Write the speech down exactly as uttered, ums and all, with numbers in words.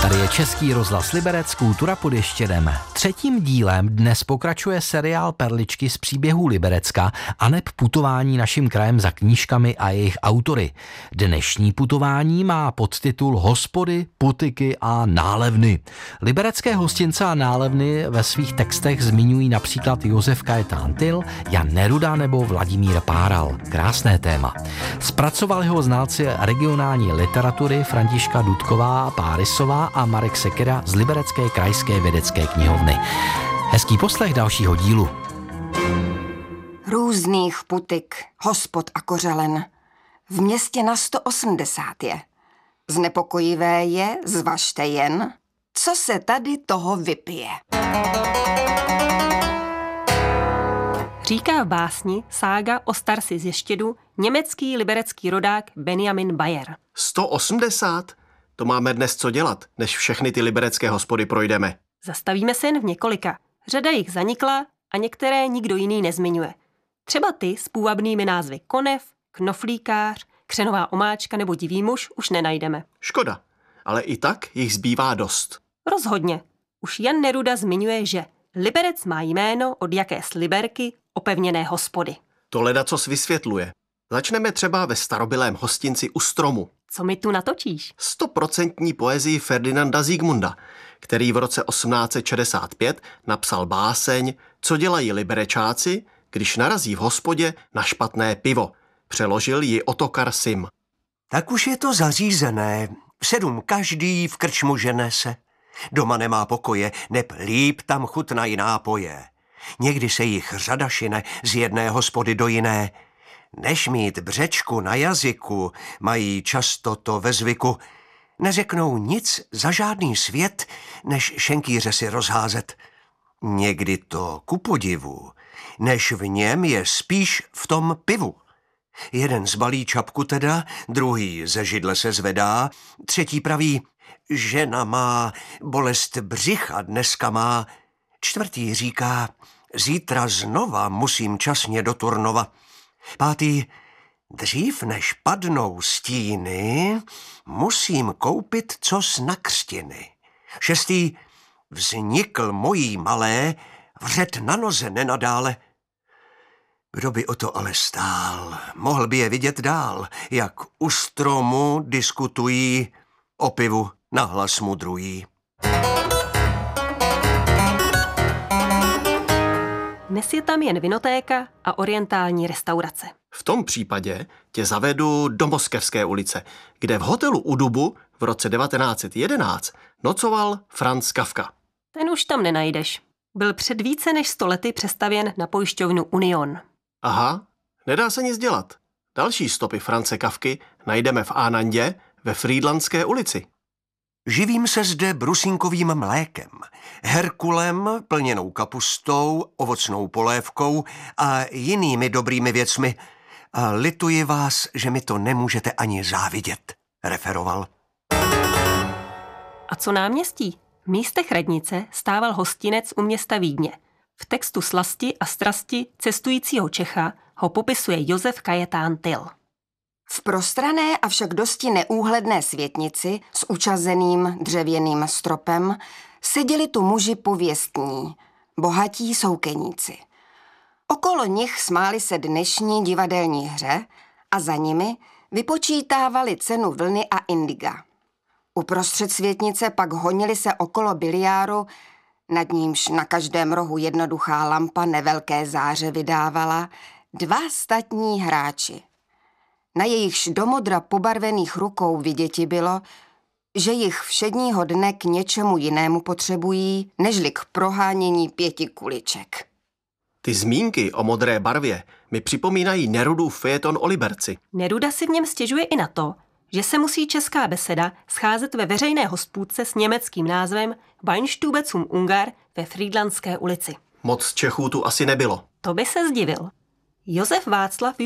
Tady je Český rozhlas Liberec, Kultura pod Ještědem. Třetím dílem dnes pokračuje seriál Perličky z příběhů Liberecka aneb putování naším krajem za knížkami a jejich autory. Dnešní putování má podtitul Hospody, putiky a nálevny. Liberecké hostince a nálevny ve svých textech zmiňují například Josef Kajetán Tyl, Jan Neruda nebo Vladimír Páral. Krásné téma. Zpracovali ho znalci regionální literatury Františka Dudková Párisová a Marek Sekera z Liberecké krajské vědecké knihovny. Hezký poslech dalšího dílu. Různých putik, hospod a kořelen. V městě na sto osmdesát je. Znepokojivé je, zvažte jen, co se tady toho vypije. Říká v básni Sága o starci z Ještědu německý liberecký rodák Benjamin Bayer. sto osmdesát? To máme dnes co dělat, než všechny ty liberecké hospody projdeme. Zastavíme se jen v několika. Řada jich zanikla a některé nikdo jiný nezmiňuje. Třeba ty s půvabnými názvy Konev, Knoflíkář, Křenová omáčka nebo Divý muž už nenajdeme. Škoda, ale i tak jich zbývá dost. Rozhodně. Už Jan Neruda zmiňuje, že Liberec má jméno od jaké sliberky opevněné hospody. To ledacos vysvětluje. Začneme třeba ve starobylém hostinci u Stromu. Co mi tu natočíš? Stoprocentní poezii Ferdinanda Zikmunda, který v roce osmnáct set šedesát pět napsal báseň Co dělají liberečáci, když narazí v hospodě na špatné pivo. Přeložil ji Otokar Sim. Tak už je to zařízené. V sedm každý v krčmu žene se. Doma nemá pokoje, neb líp tam chutnají nápoje. Někdy se jich řada šine z jedné hospody do jiné. Než mít břečku na jazyku, mají často to ve zvyku. Neřeknou nic za žádný svět, než šenkýře si rozházet. Někdy to ku podivu, než v něm je spíš v tom pivu. Jeden zbalí čapku teda, druhý ze židle se zvedá, třetí praví, žena má, bolest břicha dneska má. Čtvrtý říká, zítra znova musím časně do Turnova. Pátý, dřív než padnou stíny, musím koupit cos na křtiny. Šestý, vznikl mojí malé, vřet na noze nenadále. Kdo by o to ale stál, mohl by je vidět dál, jak u stromu diskutují, o pivu nahlas mudrují. Dnes je tam jen vinotéka a orientální restaurace. V tom případě tě zavedu do Moskevské ulice, kde v hotelu U Dubu v roce devatenáct set jedenáct nocoval Franz Kafka. Ten už tam nenajdeš. Byl před více než sto lety přestavěn na pojišťovnu Union. Aha, nedá se nic dělat. Další stopy France Kafky najdeme v Ánandě ve Frýdlantské ulici. Živím se zde brusínkovým mlékem, herkulem, plněnou kapustou, ovocnou polévkou a jinými dobrými věcmi. A lituji vás, že mi to nemůžete ani závidět, referoval. A co náměstí? V místech radnice stával hostinec u města Vídně. V textu Slasti a strasti cestujícího Čecha ho popisuje Josef Kajetán Tyl. V prostrané, avšak dosti neúhledné světnici s učazeným dřevěným stropem seděli tu muži pověstní, bohatí soukeníci. Okolo nich smáli se dnešní divadelní hře a za nimi vypočítávali cenu vlny a indiga. Uprostřed světnice pak honili se okolo biliáru, nad nímž na každém rohu jednoduchá lampa nevelké záře vydávala, dva statní hráči. Na jejichž do modra pobarvených rukou viděti bylo, že jich všedního dne k něčemu jinému potřebují, nežli k prohánění pěti kuliček. Ty zmínky o modré barvě mi připomínají Nerudův fejeton o Liberci. Neruda si v něm stěžuje i na to, že se musí česká beseda scházet ve veřejné hospůdce s německým názvem Weinstube zum Ungar ve Frýdlantské ulici. Moc Čechů tu asi nebylo. To by se zdivil. Josef Václav